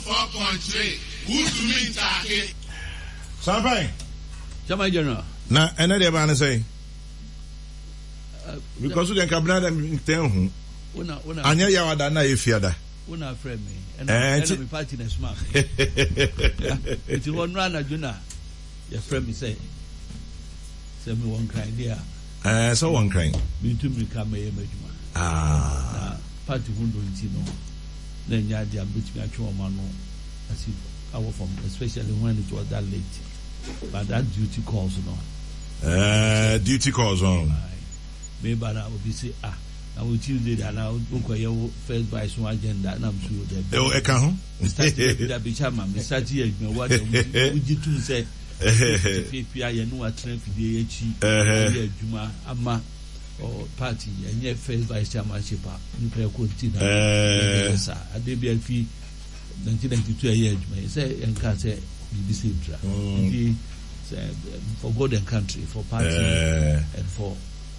4.3. Who's to me take? Sampai. Chama General. Na another man say. Because we can brother tell who. Anya ya wada na efiada. Una friend me. And me party na smart. It one run Juna. Your friend me say me one cry there. So one crying. Me too me come here majuma. Party window intino. Then ya dia bit me atwa ma no. As if I was from, especially when it was that late. But that duty calls no. Duty calls on. Maybe I will be say I will Tuesday that I will look at your first by some agenda and I'm sure that. Oh, I can't. That be chairman. Me start here. Me what would you to say? If you know a trend for the Juma Ama or party and yet first vice chairmanship. You play continue. Sir, I did be a fee 1992 years. May say and can say BBC for God and country, for party and for.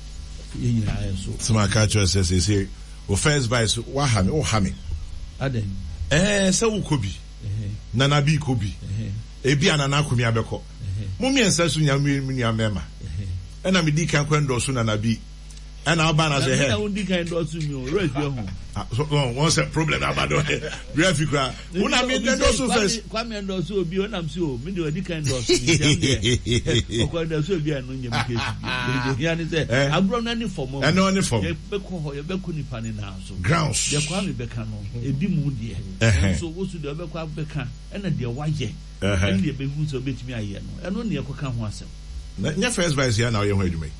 So my culture says is here. First vice wahami oh hami. Aden. So ukobi. Nana bi kobi. Ebi anana kumi abeko. Mumi ensa su nya mi amema. Ena mi di kan kwendo su nana bi. Ena abana say he. Na undi kan do su mi o rest your home. So one set problem abado. Refi kra. Una mi do su first. Kwa mi do su obi onam si o mi do di kan do su mi dem there. O kwa do su obi anu nyem ke. Ya ni say abro na ni form. E no ni form. Ye be ko ho ye be ko nipa ni na so. Grounds. Ye kwa mi be kan no. Edi mu de. So wo su de be kwa be kan. Ena de wa ye. Ena de be hu so betimi aye no. Eno ne ye ko kan ho asem. Nya first vice here now ye ho adwuma.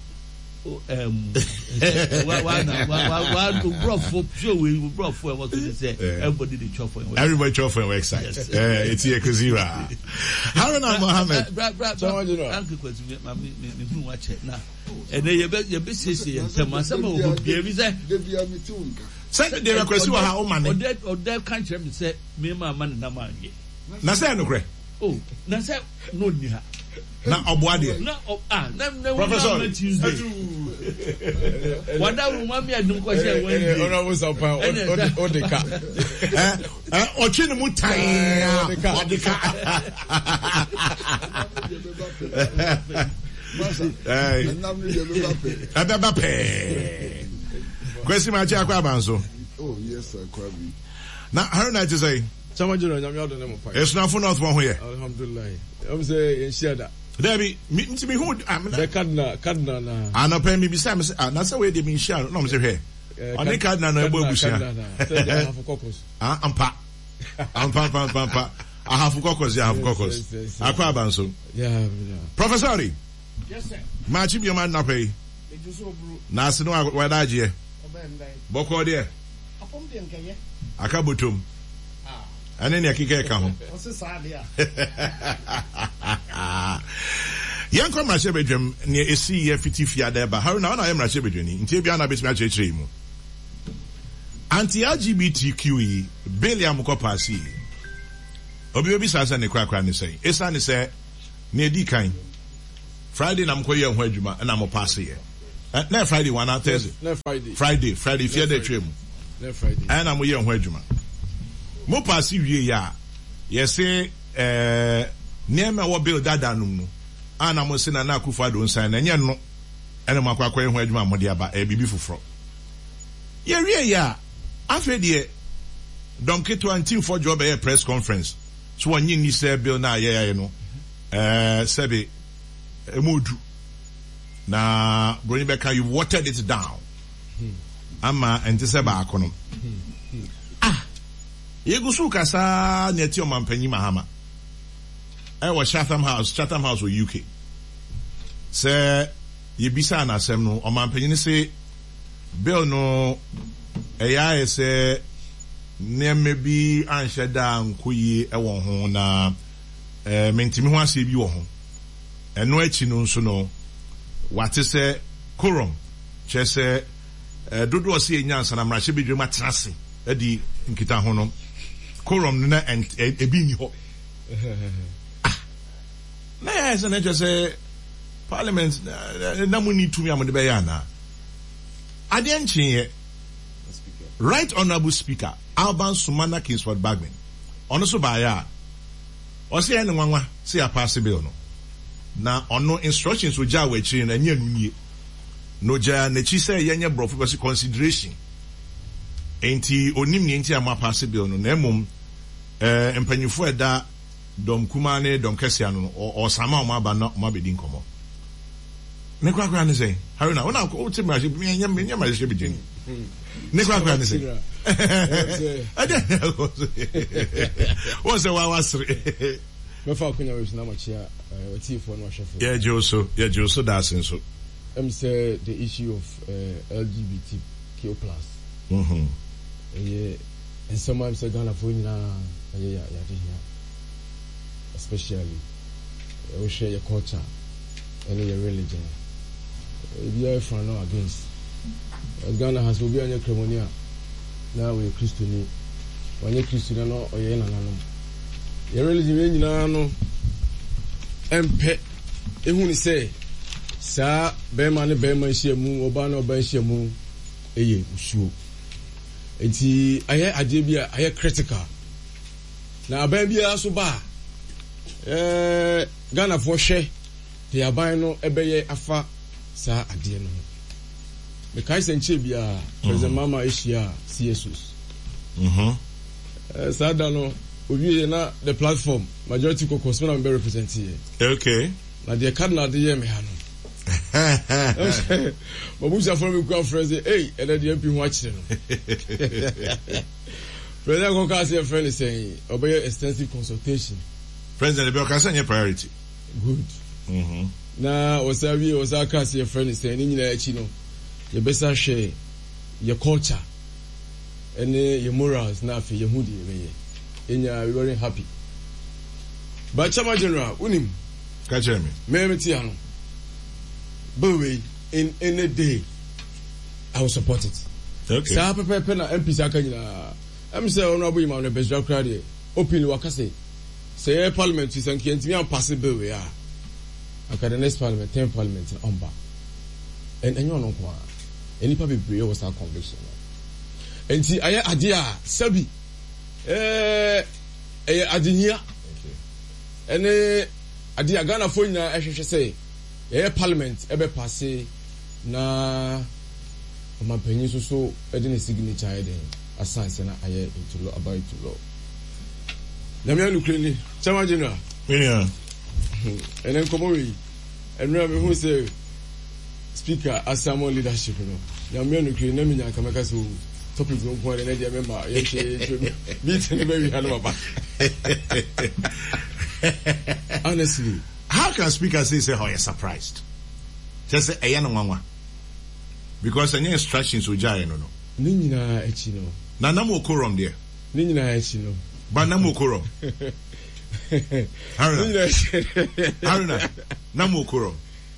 Everybody they chop for everybody chop for website. It's here Kazira. Haruna Mohammed. Uncle question me watch it now. And then you be say and some will be say they request how money. Or that country say me my man na man ye. Na say no kre. Oh, na say no ni ha. Na obwade. Na Professor Tuesday. Wada room me adum ko say Wednesday. Ona wo so pa odeka. Ochi ni mu tan odeka. Ababa pe. Kwesi ma cha kwa banso. Oh yes sir, Kwabi. Na Haruna to say Samajiro nyame odo ne mo pa. It's not for not one here. Alhamdulillah. I'm say in share Debbie, me who the cardinal na. Ana pay me bisa me na say we dey me share no me say here. Oni cardinal na ebo busia. Ampa. I have caucus. Akwa abanso. Yeah. Professor. Yes sir. Machi bi man na pay. Na se no wadaje. Boko de. Apom de nkeye. Akabotom. Ane ni akike ka ho. Ose sa de a. Yanko mrashe bedwem ne esi ye fitifia da ba. Haruna na ye mrashe bedwani. Ntie bia na betimi achechire mu. Anti LGBTQE Billiam Kopasi. Obi sasa ne kwakwa ne sei. Esa ne se ne edi kan. Friday na mkoye ho adwuma na mo pass ye. Na Friday one na Thursday. Na Friday fie da twem. Na Friday. Na mo ye ho adwuma. Mo pass wie ya. Ye se niema wo bill dada no. Ana mo se na Akufo do nsan na nye no. Ene mo akwakwa ho adwuma mo de aba bibi foforo. Ye wie ya. Afa de Donkey to antin for job a press conference. So one ni say bill na ye no. Sebe emudu. Na Brony Beka you watered it down. Ama entise ba akono. Yegusu kasa neti o mampanyi mahama. Was Chatham House or UK. Say yebisa na asem no o mampanyi say bill no eya say neme bi anhye da nkoyi ewo ho na mentimi ho ase bi wo ho eno achi no nso no wate se korom che se dodo ose enyansa na mrahye bedwem atrase edi nkita ho no korom na ebi ni ho na ya se na che se parliament na mu ni tumi amode be ya na ade enchi Right Honorable Speaker Alban Sumana Kingsford Bagman ono so ba ya o se ene nwanwa se ya pass bill no na ono instructions oja we chi na nya nunie no ja na chi say yenye brofo be consideration enti onim ni enti ama pass bill no na emom empanyifo eda dom kuma ne dom kesia no o sama o ma ba na o ma be din komo ne kwa ne say Haruna wona ko ti ma je nya ma je be jini ne kwa ne say what's the wasre me fa kunya we na machia wati fo no hwefo yeah Joso dancing so say the issue of LGBTQ+. And sometimes I gonna for ya especially we share your culture and your religion. If you are from now against Ghana has will be on your Cremonia. Now we Christian. When you Christian or you're in your religion, no MP. Ehun say sa be man shiamu oba no ban shiamu eye usuo. Enti aye ade bia aye critical. Na aban bia so ba Ghana for hwe the aban no ebeye afa sa ade no. Me kai senche bia President Mama Asia CSUs. Sada no obi na the platform majority caucus na be represent here. Okay. Na the cardinal de me ha no. Babusa from me kwa friends hey and the MP hu akire no. President caucus your friend is saying obey extensive consultation. President the caucus your priority. Good. Na osabi osaka your friend is saying nyina achi no. Your best share your culture and your morals na fe your hudi we we very happy. But Chama General unim catch me ti ano boy in any day I will support it. Okay. Sa pepe na MP saka nyina am say honorable imam no best crowd open wakase say parliament is an kienti am pass bill we are aka the next parliament 10 parliament on ba and enyo no kwa enipa bebre was our conviction enti aye ade a sabi adenia ene ade a Ghana fo nyina ehwehwe say parliament ebe passe na omapanyi so ede ne signature ede assign na aye into law about to law na me Ukraine Chama General yeah ene nkomo wi enra me hu say speaker asamo leadership no na me Ukraine na me nya kameka so topic no ko na dia member ye meeting be wi hanu baba. Honestly, how can speaker say oh you're surprised? Just say ayana nwanwa. Because any instructions oja no. Ni nyina echi no. Na namu okorom there. Ni nyina echi no. Ba namu okorom. Haruna. Namu okorom.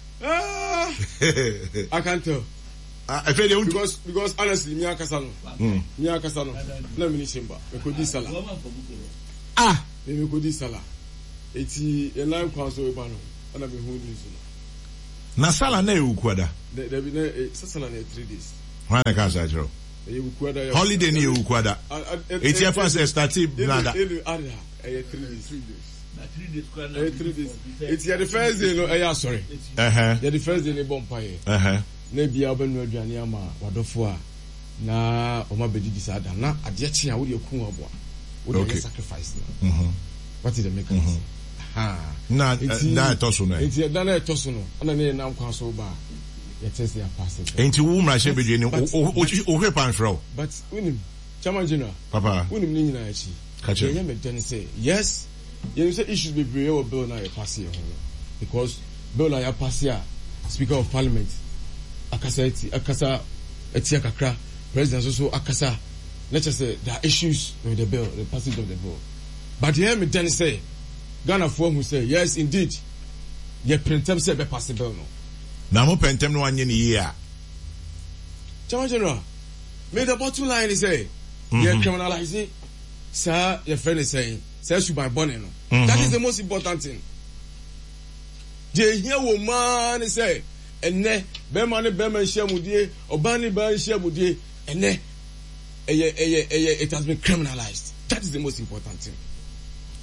I can't tell. Because honestly, me akasa no. Na me ni chimba. Me ko di sala. Me ko di sala. Eti e live council e ba no. Ana me hu news no. Na sala na e ukuada. There be na sala na 3 days. Why na ka sa jero? E ukuada. Holiday ni e ukuada. Eti e fa say start nada. E 3 days. Na 3 days kwa na 3 days. Eti the first day no sorry. The first day ni bompaye. Na bia obenu aduane ama wadofo a na o ma bedidi sada na ade chi a wo de ku abo a wo de sacrifice na. What is the mechanism? Na etoso no. Enti da na etoso no. Ana ne nam kwa so ba. Ye test ya pass it. Enti wo mra she bedwe ni o hwe pan fro. But unim Chama General. Papa. Unim ni nyina achi. Catch it. Ye me don say yes. You say issues be brave or bill na ye pass here. Because bill na ya pass here. Speaker of Parliament akasa etia kakra president also akasa. Let's just say there are issues with the bill, the passage of the bill. But hear me then say Ghana for who say yes indeed ye prentem say be possible no. Na mo prentem no anye ni year. Chama General. May the bottom line is say ye criminalize it. Sir, your friend is saying say should by bonnet no. That is the most important thing. Je hear woman say ene be man be man shemudie obani ban shemudie ene it has been criminalized. That is the most important thing.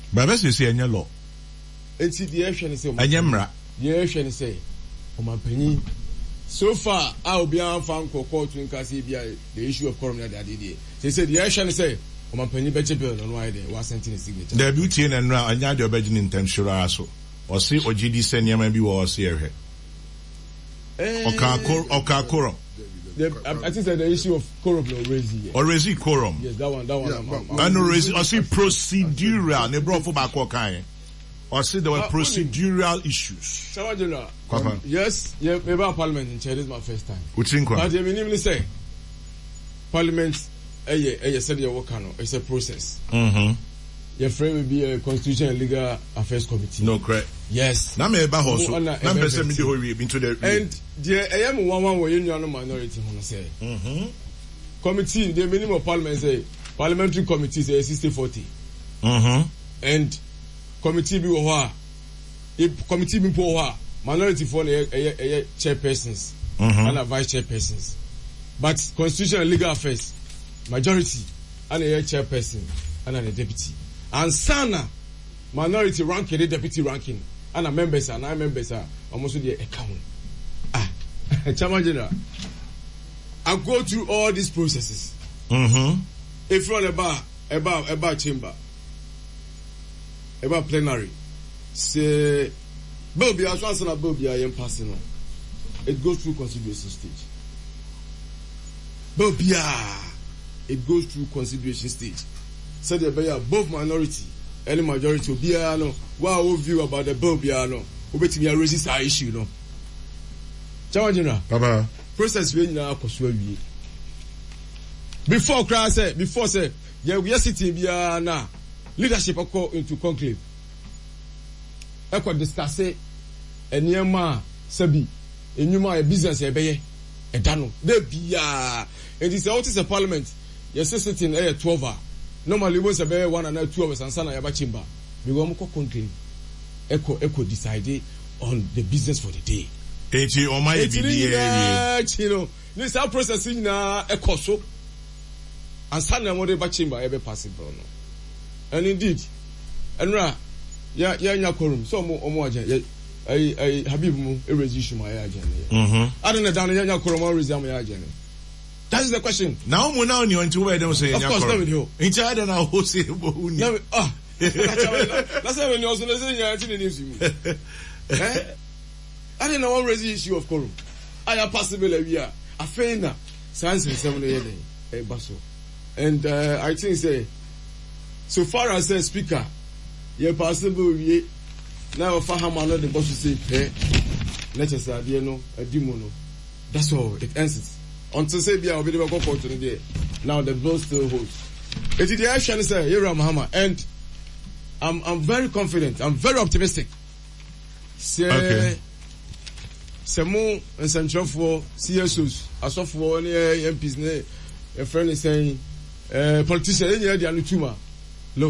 Baba say anya law. Enti the ehwe ne say anya mra. The ehwe ne say omanpanyin so far I will be on fan court to incase the issue of quorum that they did. They said the ehwe ne say omanpanyin beche bill on why they was sent in a signature. The beauty and nra anya the obegin intention aso. Or say OGD send yama bi wo say ehwe. Oka quorum. I think that the issue of quorum already quorum. Yes, that one. And already, I see procedural. Ne brought for back okay. I see there were procedural issues. Yes, yeah, maybe Parliament in China is my first time. Which in but you mean say Parliament? Said your work it's a process. Your friend will be a Constitution and Legal Affairs Committee. No, correct. Yes. Now me eba hoso. Now person me the whole week into the. And the I am one where you know minority wanna say. Committee the minimum Parliament say parliamentary committee say 60-40. And committee be what? If committee be what? Minority for chairpersons and vice chairpersons. But Constitution and Legal Affairs majority and a chairperson and a deputy. And Sana minority ranking, the deputy ranking, and a members and members are almost the account. Chairman General, I go through all these processes. If you're about chamber, about plenary, say, Bobby, I was answering Bobby, I am passing on. It goes through consideration stage. Bobby, it goes through consideration stage. Said the bear both minority and majority will be no. What our view about the bill be no? We bet me a resist our issue no. Chairman Papa. Process we now pursue we. Before say yeah we are sitting be na leadership go into conclave. E ko discuss enema sabi enyuma e business e beye e da no. Dey bia and this out is a parliament. Yes sitting 12 hours. Normally, once a bear 1 and 2 hours and son of chamber, we will go conclave. Echo decide on the business for the day. Eti o my be you know, this our processing na echo so. And son of the chamber ever possible no. And indeed, and ya quorum so mo agent. I Habib mu erase my agent. I don't know down ya quorum resume my agent. That is the question. Now, now you want to wear them say, of course, let me do. In China, now who say, that's when you also say you're actually news to me. I didn't know one raise the issue of quorum. I am possible we are a fair science and 7 years a basso. And I think say, so far as a speaker, you're possible we now for how man the boss say, hey, let us have a demono. That's all it ends. Until say be our video go for today. Now the bill still holds. It is the action say Yera Mahama, and I'm very confident. I'm very optimistic. Say okay. Semu and Central for CSOs, as of for any MPs, a friend is saying, politician any idea no tuma. Look,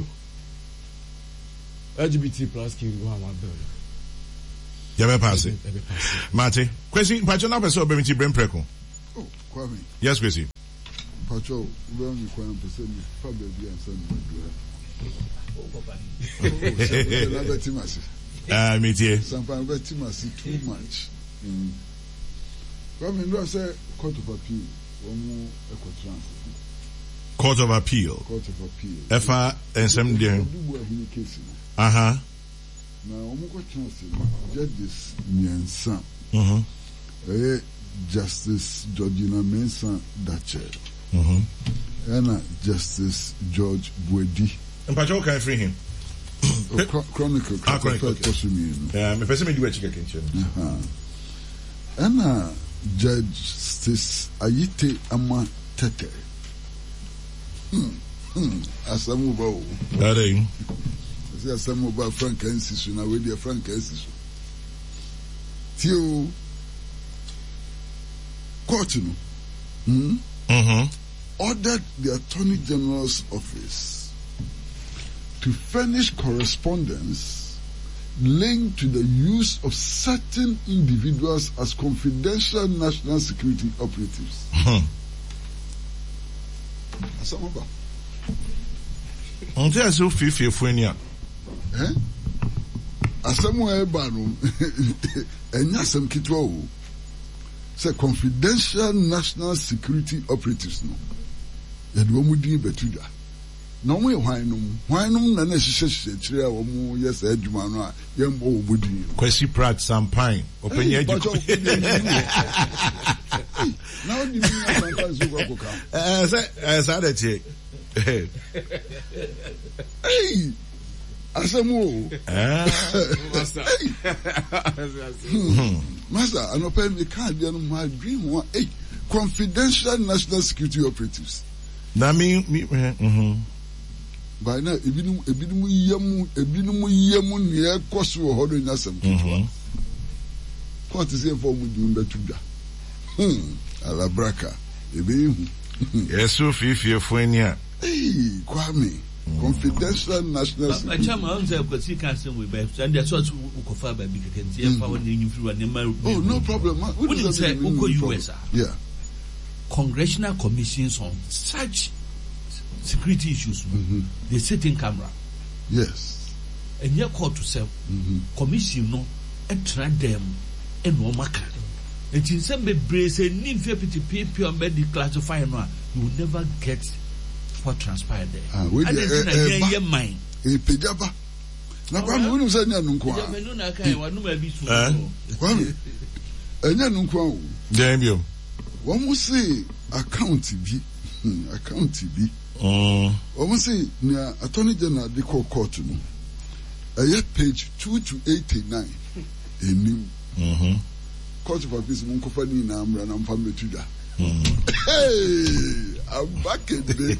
LGBT plus kill one bill. Yabe pass it. Mate, question. Pacho na person obemiti brain preko. Kwame. Yes, Kwesi. Pacho, we only kwame person fa baby and son do. Metie. Sometimes betimasi too much. Kwame no say court of appeal. Omo Court of appeal. Court of appeal. Efa ensem de. Aha. Na omo ko transfer judges nyansa. Justice Georgina Mensah Dache. And Justice George Buedi. And Pacho can free him. Chronicle. Me person me do a chicken kitchen. And Justice Ayite Ama Tete. Asamuba. That ain't. Asamuba Frank Ensisu. Now we dear Frank Ensisu. Theo. Court, ordered the Attorney General's office to furnish correspondence linked to the use of certain individuals as confidential national security operatives. Until I so feel Asɛm eba no enya asɛm kitwa o. Say confidential national security operatives no. Yɛde wɔn din betuda. Na wɔn yɛ hwan na na hyehyɛ kyerɛ a wɔn yɛ sɛ adwuma no a yɛmbɔ wɔn bodin. Kwesi Pratt Sampine openye adwuma. Na wɔn di mi na Sampine so kɔ koka. Say that ye. Hey. Asemo. Master, anope me card dey no my dream one. Hey, confidential national security operatives. Na me By now ebinom yemu ne ekoso ho do nyasem kitwa. Court say for mu di mbetu da. Alabraka. Ebe hu. Yesu fifie ni a. Hey, Kwame. Confidential national security. Chama on say kwesi kan say we be and the sort ko fa ba bi kekenti e fa won nyim fi wa ne ma. Oh, no problem. What do say uko US? Yeah. Congressional commissions on such security issues. They sit in camera. Yes. And you call to say commission no etra them and no maka. And in some brace and need PPP on bed classify no, you will never get what transpired there. And then your mind. E pejaba. Na kwa mu say nya nko a. Me no na kai wa no ma bi so. Kwame. Enya nko a. Dembio. Wọ́n mú sí account bi. Wọ́n sì ní attorney general de kọ́ court no. Ẹ̀yẹ page 2 to 89. Enim. Court of appeals mu nkọ́fà ní ìnà àmúra náà nfa mẹ́tù dà. Hey, I'm back again.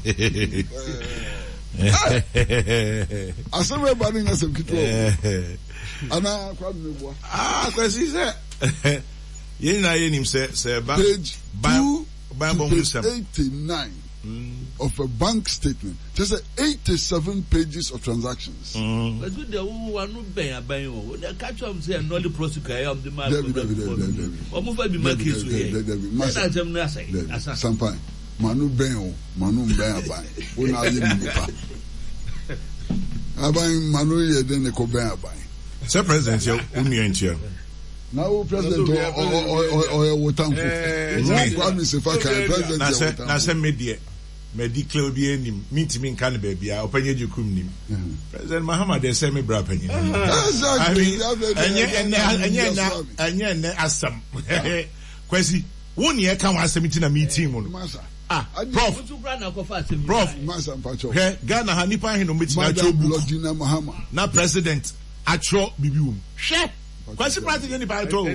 Asẹ́mi ẹ̀bá ni ẹ̀sẹ̀ kìtọ́. Ana Kwame Meboa. Kwesi sẹ́. Yẹn na yẹn nim sẹ́ ba. Page 2 to 89 of a bank statement. Just 87 pages of transactions. But with the one who pay a buy or the catch up say no the prosecutor of the man. Or move by my case with Sampine. Manu ben a buy. When I live I buy Manu ye then the Coben a buy. Sir President, you're union. Now president or wotan Kwame Sefaka president na se me declare bi enim meet me kan ba bia openye jukum nim President Mahama dey say me bra panyin I mean enye asam kwesi woni e kan asam ti na meeting mu no prof Ghana ha nipa hin no meeting atro book na president atro bibi wum hwe Kwesi practice any by to.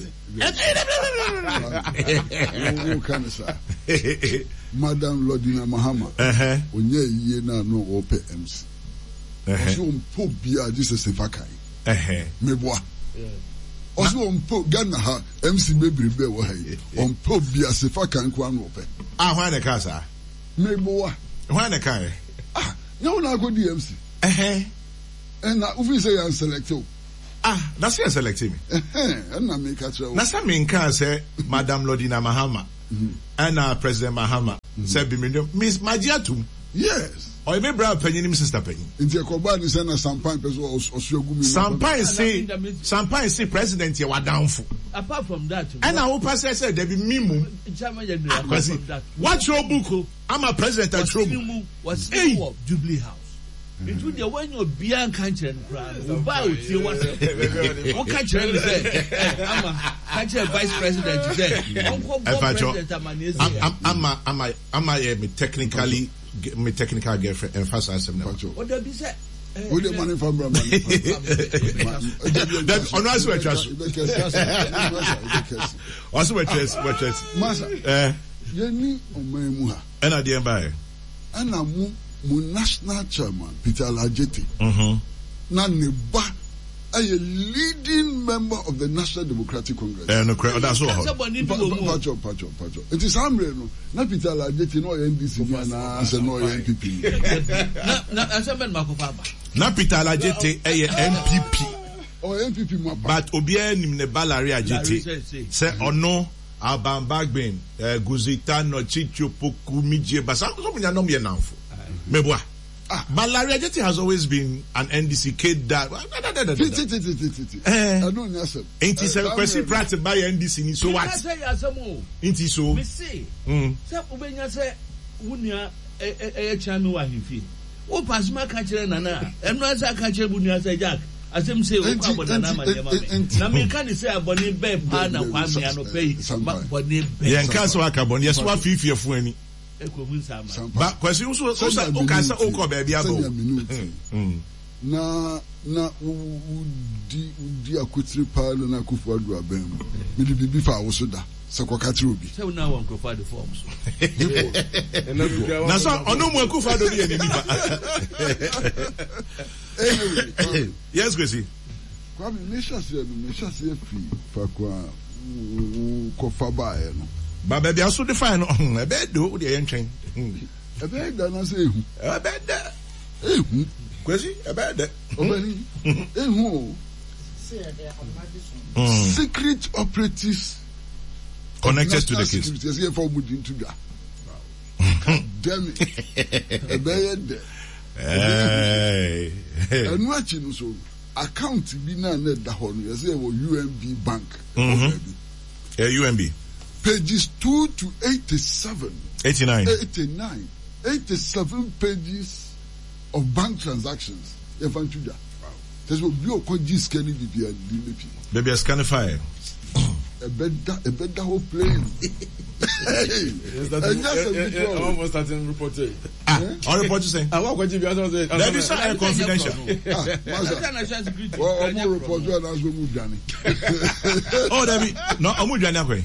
Madam Lodina Mahama. Onye ye na no ope MC. Oso mpo bia Jesus Sefakai. Meboa. Oso mpo Ghana ha MC bebribe wo haye. Mpo bia Sefakai kwa no ope. Hwan na ka sa? Meboa. Hwan na ka? Nyawo na go DMC. Na ufi say you select you. That's why selecting me. Nasa minka say Madam Lodina Mahama and President Mahama said Miss Majiatum. Yes. Or maybe brother penny sister penny. Inti Koba ni sana Sampine person Sampine say President you are down for. Apart from that, and I hope I said there be minimum. Watch your book. I'm a president at Trouble. Was Jubilee House. Into the one you're beyond country and about you what country I'm a country vice president today. I'm a technical girlfriend and fast as what did he say? Who the money from that on us were just also were just Massa Yeni Omemuha and I didn't buy and I'm mu national chairman Peter Alajete na neba a leading member of the National Democratic Congress no that's all pacho it is amre no na Peter Alajete no NDC na say no NPP na assemble makofaba na Peter Alajete MPP or NPP mapa but obia nim ne balari Ajete say ono Abambagbin Guzita no Chicho Poku Mijie basa so munya nom ye nanfo Meboa But Larry Ajeti has always been an NDC kid that. I don't know. Ain't he said, question practice by NDC, so what? Ain't he so? Me say, Ubenya say, Wunya, Chami Wahifi. O Pasma catcher Nana, and no answer catcher Bunya say Jack. As him say, Namika say a bonny babe, Pana, Wami, and Obey, Bonny Yankaswaka, Bonny, yes, what fee for any. But question also, okay, baby, na udi akutiri palo na kufuadu abem me di bibi fa wo so da se kwakatiri obi say na wan profile the forms na so onu mu akufuadu bi eni bifa yes Kwesi kwa me shase fi fa kwa ko fa ba e no ba baby aso define no e be do de yentwen e be da na se ehu e be da ehu Kwesi about that. Secret operatives connected to the case. Yes, here for moving to that. Damn it! Hey. And watching so account be na net da hon. Yes, here for UMB Bank. UMB. Pages 2 to 87. 89. 87 pages. Of bank transactions, if I'm to that. That's what you call this can be maybe a scanify. A better whole plane. Almost starting reporting. All report you say. I want what you be answering. That is not confidential. Well, more report when I was with Danny. Oh, David, no, I'm with Danny.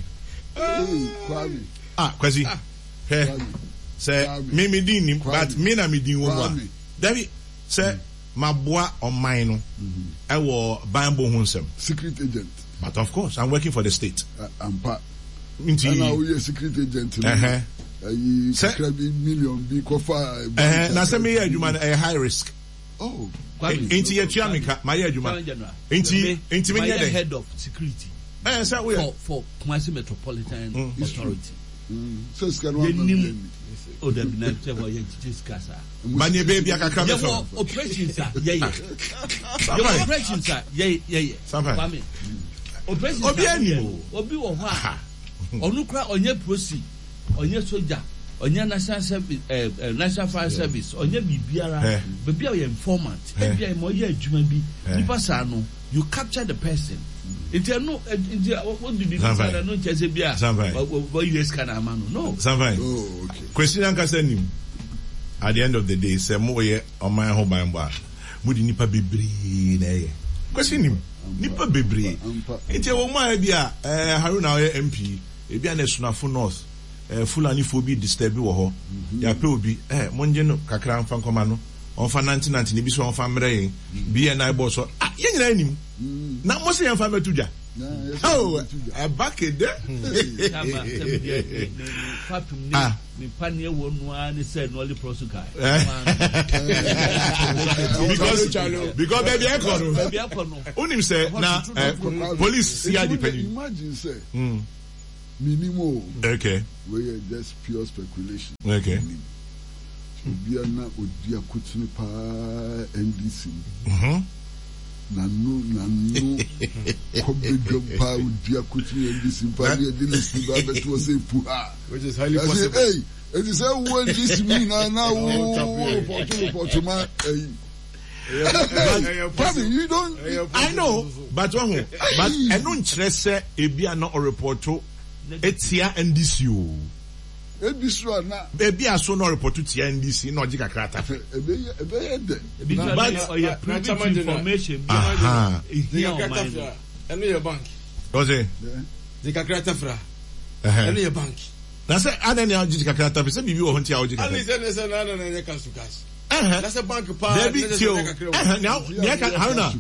Kwesi. Hey, say, me didn't, but me na me didn't want. David, say, my boy on mine, I will Bambo Hunsem. Secret agent. But of course, I'm working for the state. I'm part. And now we are secret agent. Say, million be kofa. Now, say me, you man a high risk. Oh, into your Chiamika, my Juma. Into me, head of security. For Kumasi Metropolitan Authority. So it's can oh, the next level, just Casa. Many baby, I can come from operations. Operations. Sometimes. Operations. Obi Oha. Onukra onye prosi. Onye soldier. Onye national service. National fire service. Onye bibiara. Baby, you informant. Baby, you moye adwuma bi. Nipa sa no. You capture the person. What did you say? No, just bia. What you can amano? No. Sometimes. Oh, okay. Question and question. At the end of the day, say more on my home by bar. Mudi nipa bebre na. Question him. Nipa bebre. Enti o ma bia Haruna MP. E bia na Sunafo North. Fulani phobia disturb wo ho. Ya pe obi monje no kakra mfa nkoma no. Onfa 1990 ni bi so onfa mre yin. Bi na boss so. Ye nyina nim. Na mo se yamfa metuja. Oh, back there. Me panie wonu ani said no only prosuka. Because baby ekono. Unim say na police see depending. Imagine say. Minimum. Okay. We are just pure speculation. Okay. Biana odia kutuni pa NDC. Nanu kobe pa odia kutuni NDC pa the NDC ba beto say puha. Which is highly possible. Hey, it is a when this me now report ma Probably you don't. I know, but I don't stress ebia no report to etia NDC o. Ebiswa na ebia so no report to tia NDC no jika krata. But private information. And your bank. What's it? Jika krata fra. And your bank. That's it. I don't know jika krata. Say bibi o honti a jika. Ali say na na cash to cash. That's a bank pa. Baby tio. Now, Haruna.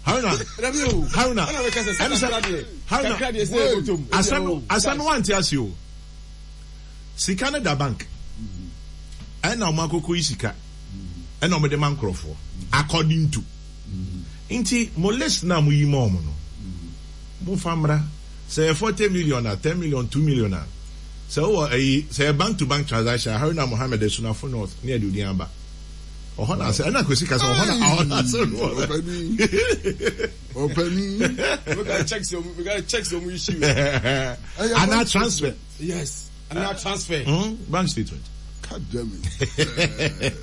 Asan want to ask you. Sikana da bank. And now Makoko isika. And now the man crofo. According to. Inti molest na mu yimo no. Mo famra. Say 40 million, 10 million, 2 million. So say bank to bank transaction. Haruna Mohammed Sunafo North near the Diamba. Ohana say na kwesi kasa ohana say Opening. We gotta check some issue. And transfer. Yes. And now transfer. Bank statement. God damn it.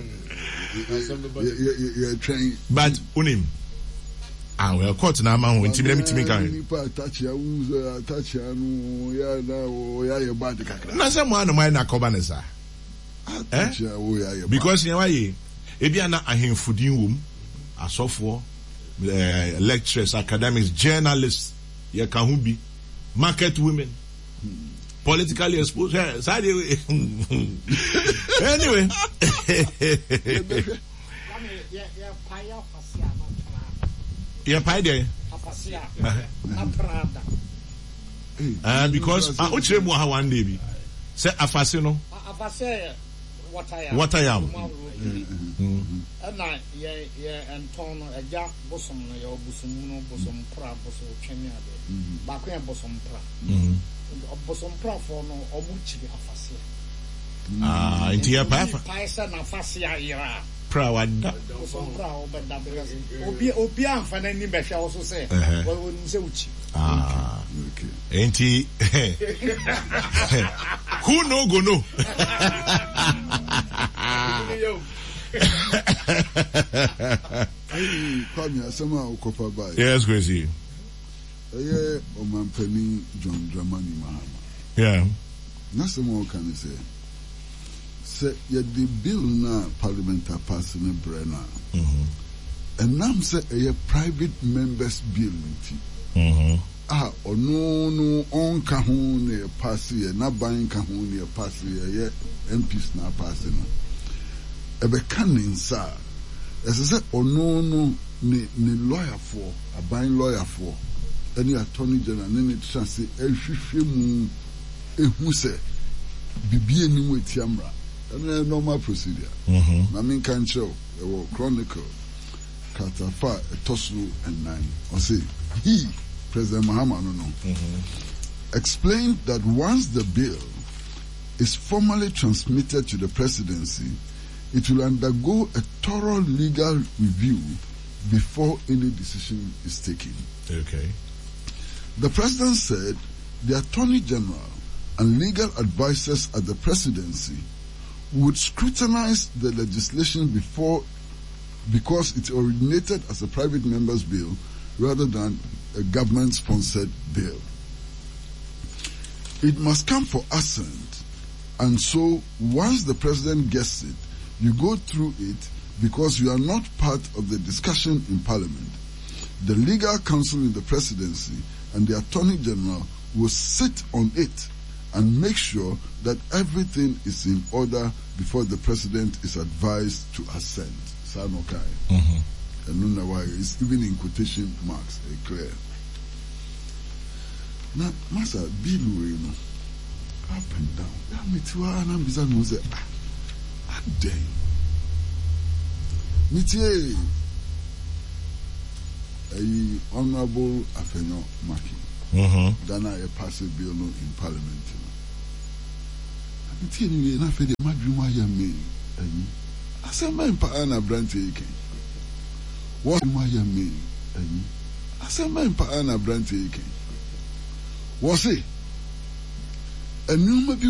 You're trying. But unim. Well, court na man when timi kan. Nipa touch ya uza touch ya no ya na o ya ye bad kakra. Na say mo anu mai na koba ne sa. Touch ya o ya ye. Because yen waye ebi ana ahemfudin wom asofo lecturers, academics, journalists, ye kan hu bi, market women, politically exposed. Anyway. Because uchire mu ha one day bi say afase no water yam na ye enton no eja bosom no ye bosom pra bosom twene ade ba ko ye bosom pra bosom pra for no omuchiri afase inti ya pa sa na afase ayira pra wada bosom pra obeda because obi amfa na ni behwe wo so say wo se uchi Okay. Inti who no go no. Yes, crazy. Omampeni John Dramani Mahama. Yeah. That's the more can say. Say the bill na parliament pass in Brenna. And now say a private members bill. No on kahun pass ye na buying kahun pass ye MPs na pass no. Ebe canin sa. As I said, no ni lawyer for a buying lawyer for any attorney general any chance ehwehwe mu se bibie ni mu etiamra. And normal procedure. I mean can show Chronicle Katafa Toslu and 9 or say he President Mahama explained that once the bill is formally transmitted to the presidency, it will undergo a thorough legal review before any decision is taken. Okay. The president said the Attorney General and legal advisors at the presidency would scrutinize the legislation because it originated as a private member's bill rather than a government-sponsored bill. It must come for assent, and so once the president gets it, you go through it because you are not part of the discussion in Parliament. The legal counsel in the presidency and the Attorney General will sit on it and make sure that everything is in order before the president is advised to assent. Sanokai. And no why it's even in quotation marks clear. Now, Master Bill, you know, up and down. That metua and I'm busy say, ah, dang. Mitie, a honorable Afenyo Maki. Then I pass a bill in Parliament. Mitie, you know, for the Madruma me. I said, my partner Branty. What am I mean? I said, my partner Branty. Was it? And you may be